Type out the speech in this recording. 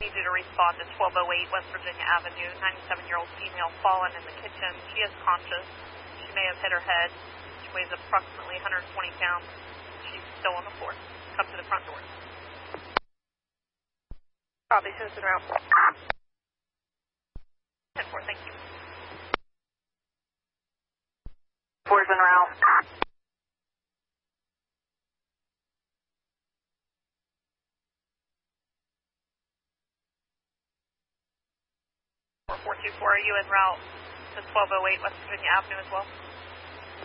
need you to respond to 1208 West Virginia Avenue, 97-year-old female fallen in the kitchen. She is conscious. She may have hit her head. She weighs approximately 120 pounds. She's still on the floor. Come to the front door. Copy, Houston route. 10-4, thank you. 4's en route. 424, are you en route to 1208 West Virginia Avenue as well?